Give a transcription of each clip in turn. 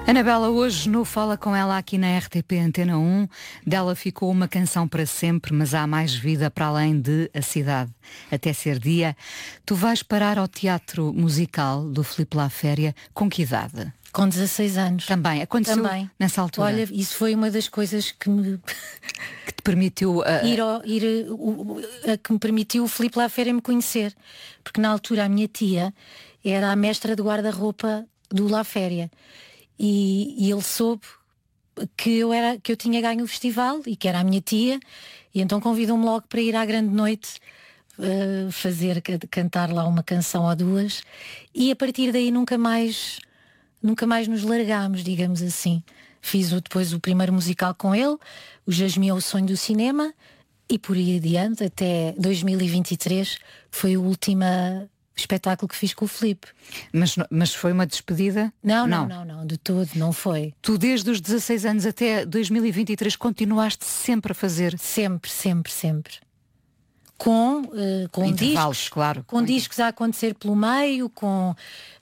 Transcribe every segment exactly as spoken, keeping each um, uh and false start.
Anabela, hoje no Fala Com Ela aqui na R T P Antena um, dela ficou uma canção para sempre, mas há mais vida para além de A Cidade. Até ser dia, tu vais parar ao teatro musical do Filipe Laféria com que idade? Com dezasseis anos. Também, aconteceu Também. nessa altura? Olha, isso foi uma das coisas que me... que te permitiu... Uh... Ir, ao, ir uh, uh, que me permitiu o Filipe Laféria me conhecer. Porque na altura a minha tia era a mestra de guarda-roupa do Laféria. E, e ele soube que eu, era, que eu tinha ganho o festival e que era a minha tia, e então convidou-me logo para ir à grande noite uh, fazer, cantar lá uma canção ou duas, e a partir daí nunca mais nunca mais nos largámos, digamos assim. Fiz o, depois o primeiro musical com ele, o Jasmim é o Sonho do Cinema, e por aí adiante até dois mil e vinte e três, que foi o último espetáculo que fiz com o Filipe. Mas, mas foi uma despedida? Não, não, não, não, de todo, não foi. Tu desde os dezasseis anos até dois mil e vinte e três continuaste sempre a fazer? Sempre, sempre, sempre. Com, uh, com intervalos, discos, claro. Com discos a acontecer pelo meio, com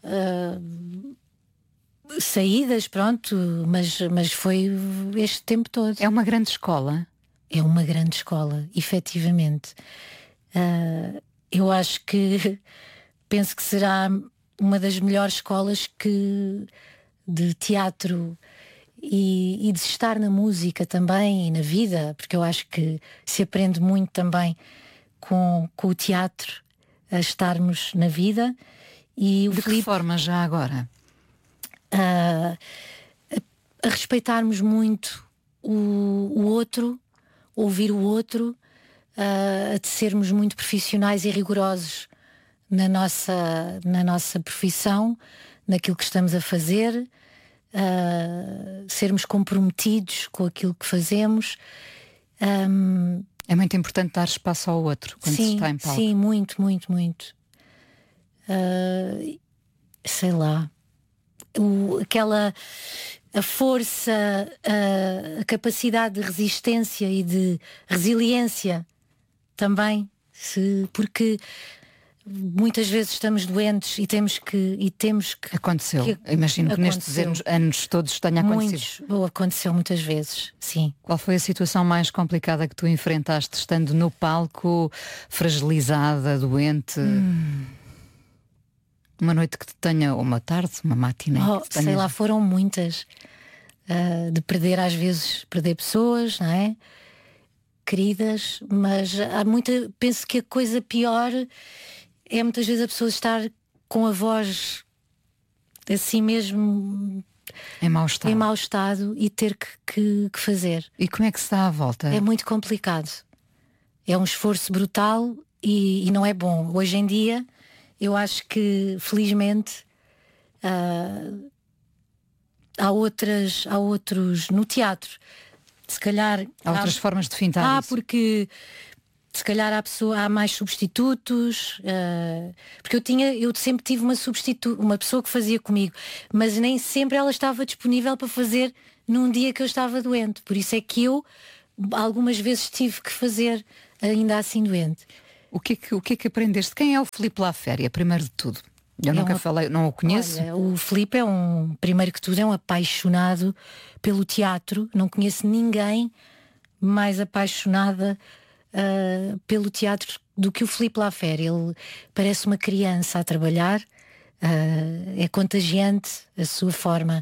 uh, saídas, pronto, mas, mas foi este tempo todo. É uma grande escola? É uma grande escola, efetivamente. Uh, eu acho que penso que será uma das melhores escolas que, de teatro e, e de estar na música também e na vida, porque eu acho que se aprende muito também com, com o teatro a estarmos na vida. E o de Filipe, que forma já agora? A, a, a respeitarmos muito o, o outro, ouvir o outro, a, a de sermos muito profissionais e rigorosos na nossa, na nossa profissão, naquilo que estamos a fazer, uh, sermos comprometidos com aquilo que fazemos. Um, é muito importante dar espaço ao outro quando sim, se está em palco. Sim, muito, muito, muito. Uh, sei lá, o, aquela a força, a, a capacidade de resistência e de resiliência também, se, porque muitas vezes estamos doentes e temos que... E temos que aconteceu. Que, Imagino que aconteceu. Nestes anos, anos todos tenha acontecido. Muitos, aconteceu muitas vezes, sim. Qual foi a situação mais complicada que tu enfrentaste estando no palco, fragilizada, doente? Hum. Uma noite que te tenha, ou uma tarde, uma matinê? Oh, que te tenha... Sei lá, foram muitas. Uh, de perder às vezes, perder pessoas, não é? Queridas, mas há muita... Penso que a coisa pior... é muitas vezes a pessoa estar com a voz assim mesmo em mau estado, em mau estado e ter que, que, que fazer. E como é que se dá a volta? É muito complicado. É um esforço brutal e, e não é bom. Hoje em dia, eu acho que, felizmente, uh, há outras, há outros no teatro. Se calhar há outras há, formas de fintar Ah, isso. porque se calhar há, pessoa, há mais substitutos, uh, porque eu tinha, eu sempre tive uma substitu uma pessoa que fazia comigo, mas nem sempre ela estava disponível para fazer num dia que eu estava doente. Por isso é que eu algumas vezes tive que fazer ainda assim doente. O que é que, o que, é que aprendeste? Quem é o Filipe Laféria, primeiro de tudo? Eu é nunca uma... falei, não o conheço. Olha, o Filipe é um, primeiro que tudo, é um apaixonado pelo teatro. Não conheço ninguém mais apaixonada Uh, pelo teatro do que o Filipe Laféria. Ele parece uma criança a trabalhar, uh, é contagiante a sua forma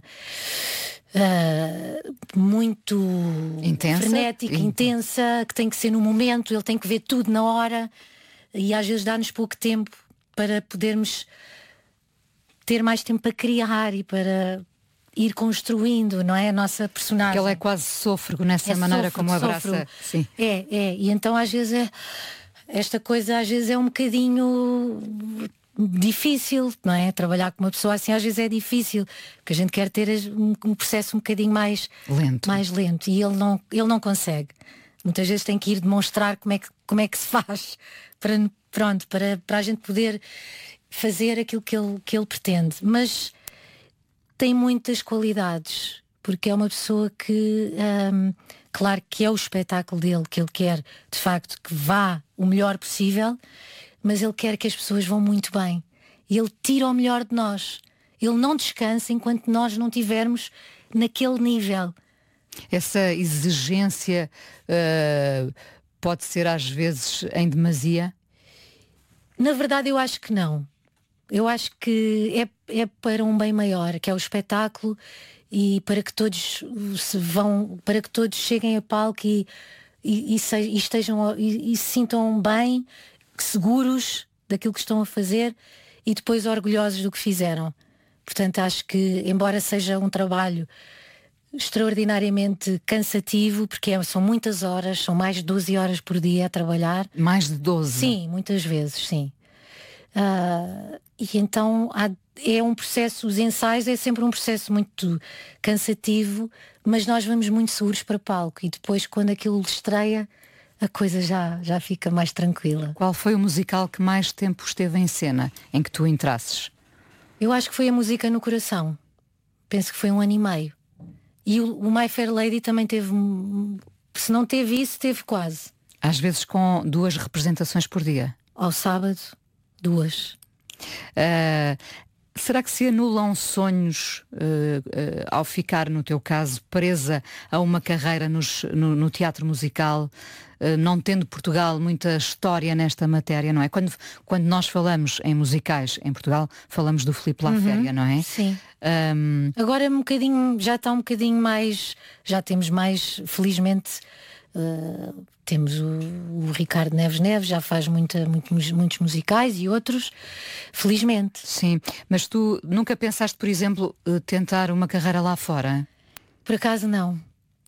uh, muito intensa, frenética, Int... intensa, que tem que ser no momento, ele tem que ver tudo na hora e às vezes dá-nos pouco tempo para podermos ter mais tempo para criar e para ir construindo, não é? A nossa personagem. Que ele é quase sôfrego nessa é maneira sôfrego, como abraça. Sim. É, é. E então às vezes é, esta coisa às vezes é um bocadinho difícil, não é? Trabalhar com uma pessoa assim às vezes é difícil, porque a gente quer ter um, um processo um bocadinho mais lento. mais lento e ele não, ele não consegue. Muitas vezes tem que ir demonstrar como é que, como é que se faz para, pronto, para, para a gente poder fazer aquilo que ele, que ele pretende. Mas tem muitas qualidades, porque é uma pessoa que, hum, claro que é o espetáculo dele, que ele quer, de facto, que vá o melhor possível, mas ele quer que as pessoas vão muito bem. E ele tira o melhor de nós. Ele não descansa enquanto nós não tivermos naquele nível. Essa exigência uh, pode ser às vezes em demasia? Na verdade eu acho que não. Eu acho que é, é para um bem maior, que é o espetáculo, e para que todos se vão, para que todos cheguem a palco e, e, e, se, e estejam e, e se sintam bem, seguros daquilo que estão a fazer e depois orgulhosos do que fizeram. Portanto, acho que, embora seja um trabalho extraordinariamente cansativo, porque é, são muitas horas, são mais de doze horas por dia a trabalhar. Mais de doze? Sim, muitas vezes, sim. Uh, e então há, é um processo, os ensaios é sempre um processo muito cansativo, mas nós vamos muito seguros para palco e depois quando aquilo estreia a coisa já, já fica mais tranquila. Qual foi o musical que mais tempo esteve em cena, em que tu entrasses? Eu acho que foi a Música no Coração. Penso que foi um ano e meio. E o, o My Fair Lady também teve, se não teve isso, teve quase. Às vezes com duas representações por dia? Ao sábado, duas. Uh, será que se anulam sonhos uh, uh, ao ficar, no teu caso, presa a uma carreira nos, no, no teatro musical, uh, não tendo Portugal muita história nesta matéria, não é? Quando, quando nós falamos em musicais em Portugal, falamos do Filipe Laféria, uhum, não é? Sim. Um... Agora é um bocadinho, já está um bocadinho mais, já temos mais, felizmente, uh, temos o, o Ricardo Neves Neves, já faz muita, muito, muitos musicais e outros, felizmente. Sim, mas tu nunca pensaste, por exemplo, tentar uma carreira lá fora? Por acaso não,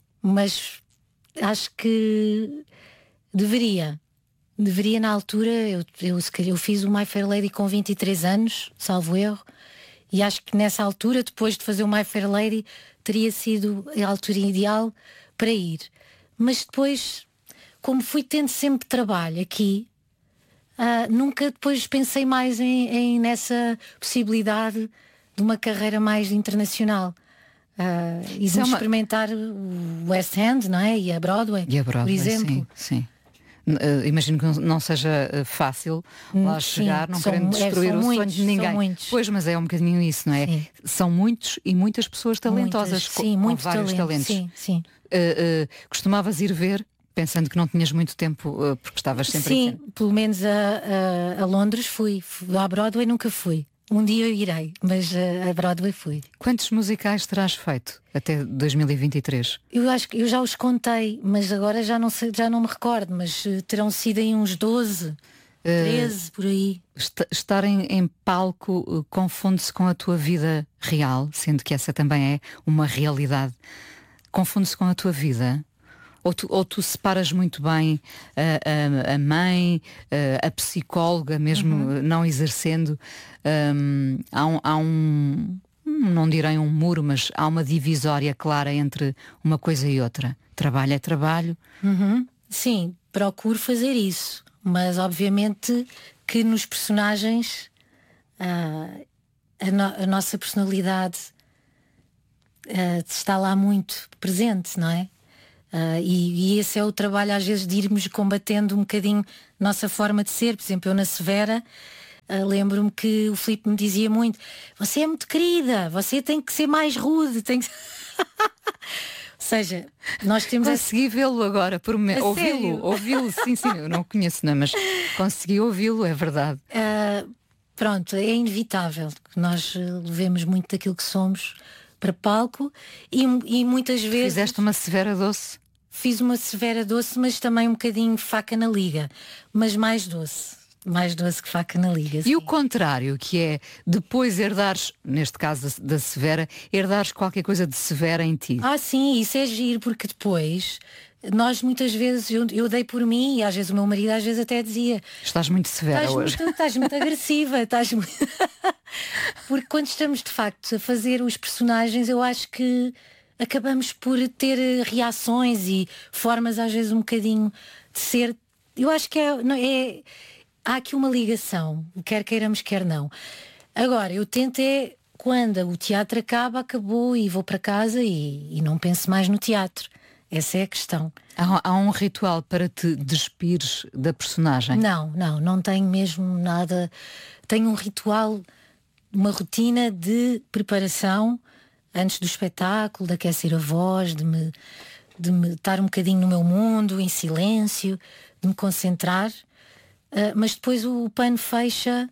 mas acho que deveria. Deveria na altura, eu, eu, eu fiz o My Fair Lady com vinte e três anos, salvo erro, e acho que nessa altura, depois de fazer o My Fair Lady, teria sido a altura ideal para ir. Mas depois, como fui tendo sempre trabalho aqui, uh, nunca depois pensei mais em, em nessa possibilidade de uma carreira mais internacional. Uh, e de é uma... experimentar o West End, não é? E a Broadway, e a Broadway, por exemplo. Sim, sim. Uh, imagino que não seja uh, fácil lá sim, chegar, não são, querendo destruir é, o muitos, sonho de ninguém. Pois, mas é um bocadinho isso, não é? Sim. São muitos e muitas pessoas talentosas, muitas, com, sim, com muito vários talento, talentos. Sim, sim. Uh, uh, costumavas ir ver, pensando que não tinhas muito tempo, uh, porque estavas sempre Sim, aqui. Pelo menos a, a, a Londres fui. À Broadway nunca fui. Um dia eu irei, mas a, a Broadway fui. Quantos musicais terás feito até dois mil e vinte e três? Eu acho que eu já os contei, mas agora já não sei, já não me recordo, mas uh, terão sido aí uns doze, treze, uh, por aí. Est estar em, em palco uh, confunde-se com a tua vida real, sendo que essa também é uma realidade. Confunde-se com a tua vida? Ou tu, ou tu separas muito bem a, a, a mãe, a, a psicóloga, mesmo uhum. não exercendo, um, há, um, há um, não direi um muro, mas há uma divisória clara entre uma coisa e outra. Trabalho é trabalho. Uhum. Sim, procuro fazer isso, mas obviamente que nos personagens uh, a, no, a nossa personalidade uh, está lá muito presente, não é? Uh, e, e esse é o trabalho às vezes de irmos combatendo um bocadinho nossa forma de ser. Por exemplo, eu na Severa uh, lembro-me que o Filipe me dizia muito: você é muito querida, você tem que ser mais rude, tem que... Ou seja, nós temos consegui essa... vê-lo agora por me... ouvi-lo, ouvi-lo, sim, sim, eu não o conheço, não, mas consegui ouvi-lo, é verdade. Uh, pronto, é inevitável que nós levemos muito daquilo que somos para palco e, e muitas vezes... Fizeste uma Severa doce? Fiz uma Severa doce, mas também um bocadinho faca na liga, mas mais doce, mais doce que faca na liga. E sim. O contrário, que é depois herdares, neste caso da, da Severa, herdares qualquer coisa de Severa em ti. Ah sim, isso é giro, porque depois... Nós muitas vezes, eu, eu dei por mim e às vezes o meu marido às vezes até dizia: estás muito severa estás hoje. Muito, estás muito agressiva, estás muito... Porque quando estamos de facto a fazer os personagens, eu acho que acabamos por ter reações e formas às vezes um bocadinho de ser. Eu acho que é, não, é há aqui uma ligação, quer queiramos, quer não. Agora, eu tento é, quando o teatro acaba, acabou e vou para casa e, e não penso mais no teatro. Essa é a questão. Há, há um ritual para te despires da personagem? Não, não, não tenho mesmo nada. Tenho um ritual uma rotina de preparação antes do espetáculo, de aquecer a voz, de me, de me estar um bocadinho no meu mundo, em silêncio, de me concentrar. Uh, mas depois o, o pano fecha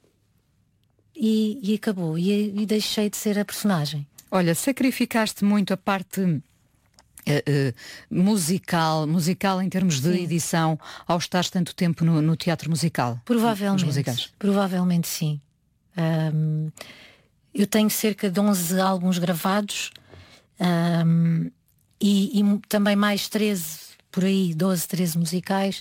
e, e acabou. E, e deixei de ser a personagem. Olha, sacrificaste muito a parte uh, uh, musical, musical em termos de sim. edição, ao estar tanto tempo no, no teatro musical? Provavelmente. Musicais. Provavelmente sim. Um, eu tenho cerca de onze álbuns gravados um, e, e também mais treze, por aí, doze, treze musicais.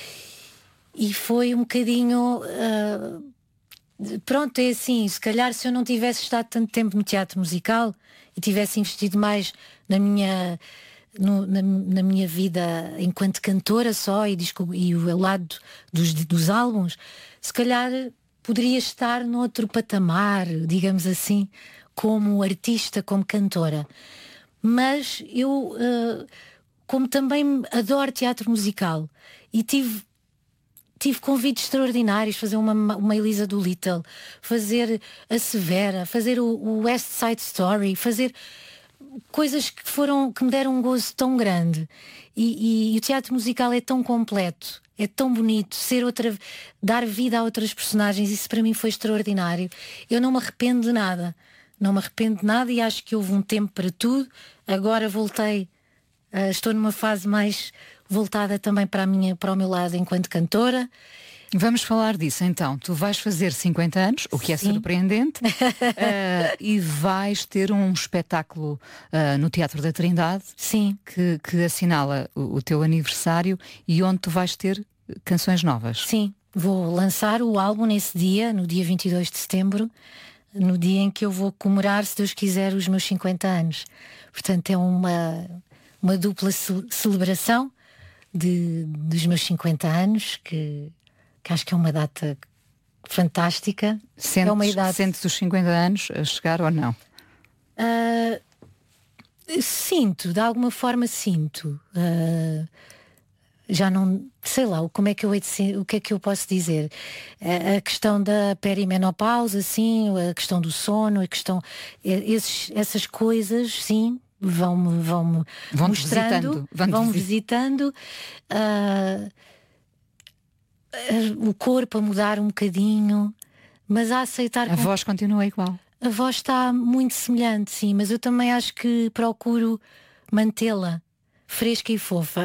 E foi um bocadinho... Uh, pronto, é assim, se calhar se eu não tivesse estado tanto tempo no teatro musical e tivesse investido mais na minha, no, na, na minha vida enquanto cantora só e, disco, e o lado dos, dos álbuns, se calhar poderia estar noutro patamar, digamos assim, como artista, como cantora. Mas eu, uh, como também adoro teatro musical e tive Tive convites extraordinários, fazer uma, uma Elisa Doolittle, fazer a Severa, fazer o, o West Side Story, fazer coisas que foram, que me deram um gozo tão grande. E, e, e o teatro musical é tão completo, é tão bonito, ser outra, dar vida a outras personagens, isso para mim foi extraordinário. Eu não me arrependo de nada, não me arrependo de nada e acho que houve um tempo para tudo. Agora voltei, uh, estou numa fase mais voltada também para, a minha, para o meu lado enquanto cantora. Vamos falar disso então. Tu vais fazer cinquenta anos, o que é Sim. surpreendente, uh, e vais ter um espetáculo uh, no Teatro da Trindade. Sim. Que, que assinala o, o teu aniversário e onde tu vais ter canções novas. Sim, vou lançar o álbum nesse dia, no dia vinte e dois de setembro, no dia em que eu vou comemorar, se Deus quiser, os meus cinquenta anos. Portanto é uma, uma dupla ce- celebração De, dos meus cinquenta anos, que, que acho que é uma data fantástica. Sentes, é uma idade... sentes os cinquenta anos a chegar ou não? Uh, sinto, de alguma forma sinto. Uh, já não sei lá, como é que eu hei de ser, o que é que eu posso dizer? A, a questão da perimenopausa, sim, a questão do sono, a questão, esses, essas coisas, sim. Vão-me vão vão mostrando, visitando, vão visitando, uh, uh, o corpo a mudar um bocadinho, mas a aceitar. A com... voz continua igual. A voz está muito semelhante, sim, mas eu também acho que procuro mantê-la fresca e fofa.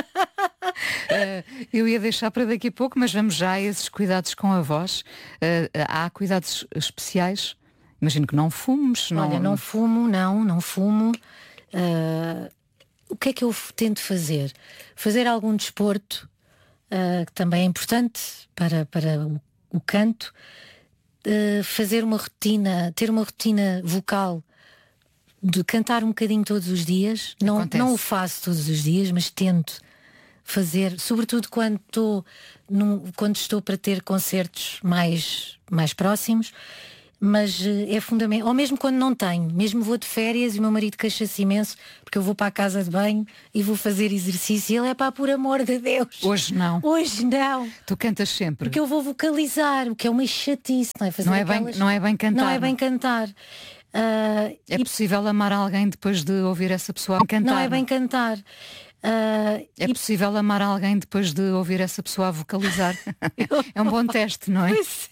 uh, eu ia deixar para daqui a pouco, mas vamos já a esses cuidados com a voz. Uh, há cuidados especiais? Imagino que não fumes. Olha, não, não fumo, não, não fumo. Uh, o que é que eu tento fazer? Fazer algum desporto, uh, que também é importante para, para o, o canto. Uh, fazer uma rotina, ter uma rotina vocal de cantar um bocadinho todos os dias. Não, não o faço todos os dias, mas tento fazer, sobretudo quando estou, num, quando estou para ter concertos mais, mais próximos. Mas é fundamental, ou mesmo quando não tenho, mesmo vou de férias e o meu marido queixa-se imenso porque eu vou para a casa de banho e vou fazer exercício e ele é pá, por amor de Deus. Hoje não. Hoje não. Tu cantas sempre. Porque eu vou vocalizar, o que é uma chatice, não é? Fazer não, é aquelas... bem, não é bem cantar. Não é bem cantar. Uh, é e... possível amar alguém depois de ouvir essa pessoa cantar? Não é bem cantar. Uh, é e... possível amar alguém depois de ouvir essa pessoa a vocalizar? É um bom teste, não é? Pois